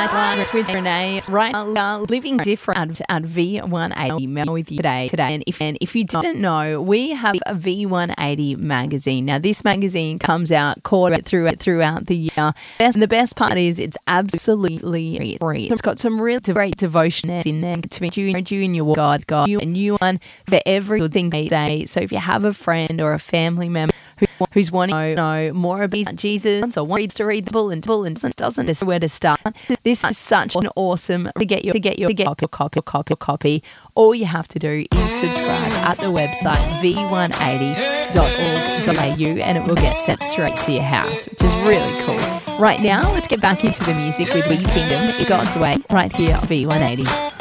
Light with Renee, right now, living different at V180 Mel with you today. And if you didn't know, we have a V180 magazine. Now, this magazine comes out quarter throughout the year. And the best part is it's absolutely free. It's got some real great devotion in there to meet you in your God, you and you one for every good thing they say. So if you have a friend or a family member who's wanting to know more about Jesus or wants to read the Bible and doesn't know where to start, this is such an awesome to get your copy. All you have to do is subscribe at the website v180.org.au and it will get sent straight to your house, which is really cool. Right now, let's get back into the music with We Kingdom, God's Way, right here on V180.